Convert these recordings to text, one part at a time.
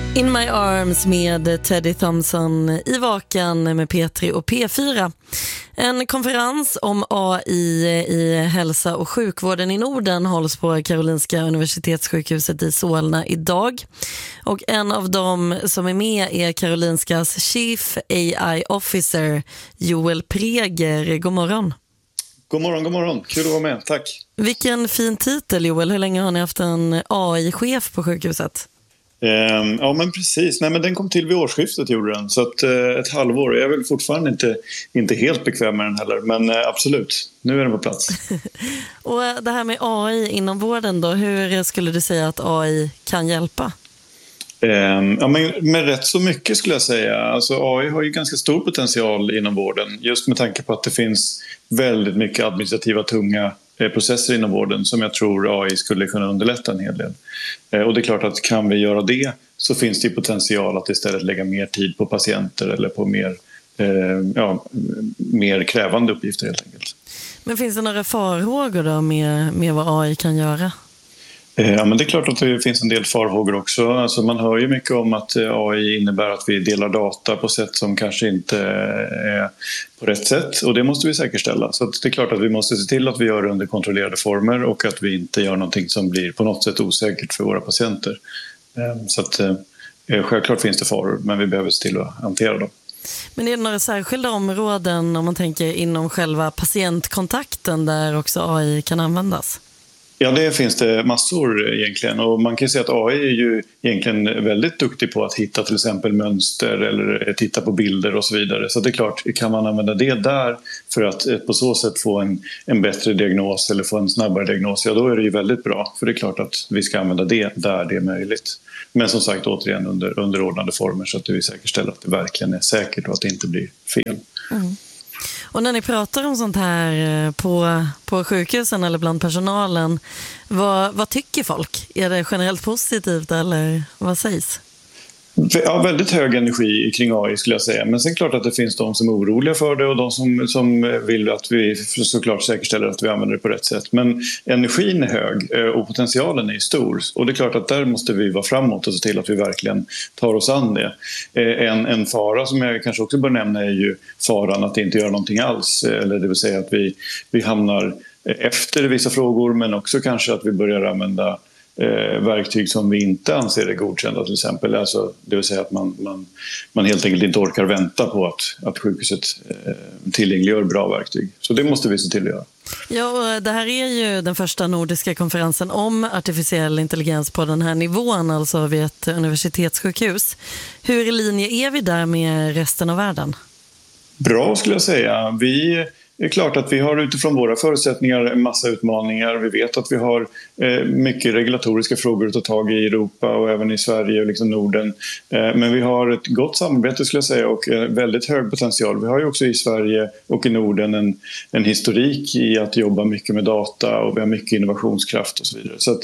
In My Arms med Teddy Thompson i Vakan med P3 och P4. En konferens om AI i hälsa- och sjukvården i Norden hålls på Karolinska Universitetssjukhuset i Solna idag. Och en av dem som är med är Karolinskas Chief AI Officer Joel Preger. God morgon. God morgon, god morgon. Kul att vara med. Tack. Vilken fin titel, Joel. Hur länge har ni haft en AI-chef på sjukhuset? Ja, men precis. Nej, men den kom till vid årsskiftet, gjorde den. Så att, ett halvår. Jag är väl fortfarande inte helt bekväm med den heller. Men absolut, nu är den på plats. Och det här med AI inom vården då, hur skulle du säga att AI kan hjälpa? Ja, men med rätt så mycket skulle jag säga. Alltså, AI har ju ganska stor potential inom vården. Just med tanke på att det finns väldigt mycket administrativa tunga processer inom vården som jag tror AI skulle kunna underlätta en hel del. Och det är klart att kan vi göra det så finns det potential att istället lägga mer tid på patienter eller på mer krävande uppgifter helt enkelt. Men finns det några farhågor då med vad AI kan göra? Ja, men det är klart att det finns en del farhågor också. Alltså man hör ju mycket om att AI innebär att vi delar data på sätt som kanske inte är på rätt sätt. Och det måste vi säkerställa. Så att det är klart att vi måste se till att vi gör det under kontrollerade former och att vi inte gör någonting som blir på något sätt osäkert för våra patienter. Så att självklart finns det faror, men vi behöver se till att hantera dem. Men är det några särskilda områden om man tänker inom själva patientkontakten där också AI kan användas? Ja, det finns det massor egentligen, och man kan säga att AI är ju egentligen väldigt duktig på att hitta till exempel mönster eller titta på bilder och så vidare. Så det är klart, kan man använda det där för att på så sätt få en bättre diagnos eller få en snabbare diagnos, ja då är det ju väldigt bra. För det är klart att vi ska använda det där det är möjligt. Men som sagt återigen under ordnade former så att vi säkerställer att det verkligen är säkert och att det inte blir fel. Mm. Och när ni pratar om sånt här på sjukhusen eller bland personalen, vad tycker folk? Är det generellt positivt eller vad sägs? Ja, väldigt hög energi kring AI skulle jag säga. Men sen klart att det finns de som är oroliga för det och de som vill att vi såklart säkerställer att vi använder det på rätt sätt. Men energin är hög och potentialen är stor. Och det är klart att där måste vi vara framåt och se till att vi verkligen tar oss an det. En fara som jag kanske också bör nämna är ju faran att inte göra någonting alls. Eller det vill säga att vi hamnar efter vissa frågor, men också kanske att vi börjar använda verktyg som vi inte anser är godkända till exempel. Alltså, det vill säga att man helt enkelt inte orkar vänta på att sjukhuset tillgängliggör bra verktyg. Så det måste vi se till att göra. Ja, och det här är ju den första nordiska konferensen om artificiell intelligens på den här nivån, alltså vid ett universitetssjukhus. Hur i linje är vi där med resten av världen? Bra skulle jag säga. Det är klart att vi har utifrån våra förutsättningar en massa utmaningar. Vi vet att vi har mycket regulatoriska frågor att ta tag i Europa och även i Sverige och liksom Norden. Men vi har ett gott samarbete skulle jag säga och väldigt hög potential. Vi har ju också i Sverige och i Norden en historik i att jobba mycket med data och vi har mycket innovationskraft och så vidare. Så att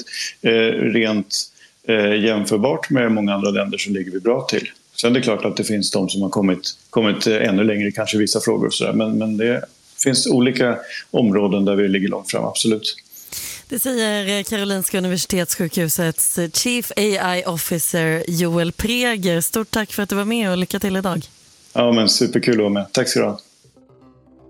rent jämförbart med många andra länder så ligger vi bra till. Sen är det klart att det finns de som har kommit ännu längre kanske i vissa frågor och sådär. Men det finns olika områden där vi ligger långt fram, absolut. Det säger Karolinska Universitetssjukhusets Chief AI Officer Joel Preger. Stort tack för att du var med och lycka till idag. Ja, men superkul att vara med. Tack ska du ha.